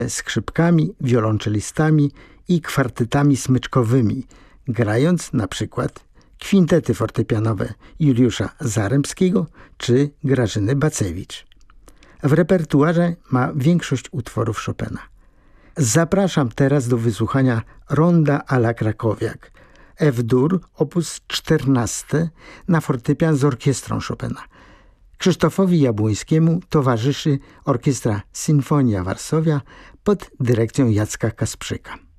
skrzypkami, wiolonczelistami i kwartetami smyczkowymi, grając na przykład kwintety fortepianowe Juliusza Zarembskiego czy Grażyny Bacewicz. W repertuarze ma większość utworów Chopina. Zapraszam teraz do wysłuchania Ronda à la Krakowiak, F-dur op. 14 na fortepian z orkiestrą Chopina. Krzysztofowi Jabłońskiemu towarzyszy orkiestra Sinfonia Varsovia pod dyrekcją Jacka Kasprzyka.